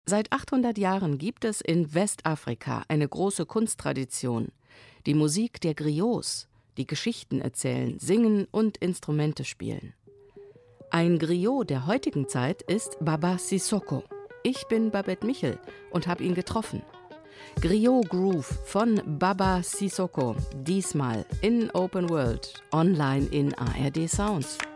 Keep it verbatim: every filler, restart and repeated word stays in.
Seit achthundert Jahren gibt es in Westafrika eine große Kunsttradition. Die Musik der Griots, die Geschichten erzählen, singen und Instrumente spielen. Ein Griot der heutigen Zeit ist Baba Sissoko. Ich bin Babette Michel und habe ihn getroffen. Griot Groove von Baba Sissoko, diesmal in Open World, online in A R D Sounds.